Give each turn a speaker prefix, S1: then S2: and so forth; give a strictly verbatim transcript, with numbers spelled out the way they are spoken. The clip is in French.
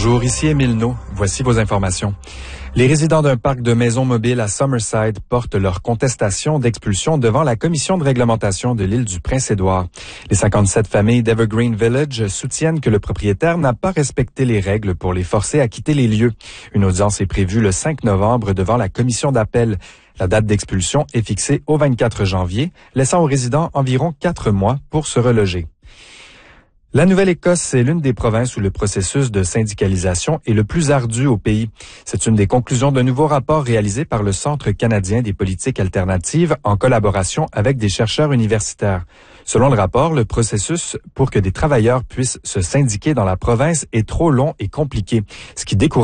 S1: Bonjour, ici Émile No. Voici vos informations. Les résidents d'un parc de maisons mobiles à Summerside portent leur contestation d'expulsion devant la commission de réglementation de l'île du Prince-Édouard. Les cinquante-sept familles d'Evergreen Village soutiennent que le propriétaire n'a pas respecté les règles pour les forcer à quitter les lieux. Une audience est prévue le cinq novembre devant la commission d'appel. La date d'expulsion est fixée au vingt-quatre janvier, laissant aux résidents environ quatre mois pour se reloger. La Nouvelle-Écosse est l'une des provinces où le processus de syndicalisation est le plus ardu au pays. C'est une des conclusions d'un nouveau rapport réalisé par le Centre canadien des politiques alternatives en collaboration avec des chercheurs universitaires. Selon le rapport, le processus pour que des travailleurs puissent se syndiquer dans la province est trop long et compliqué, ce qui décourage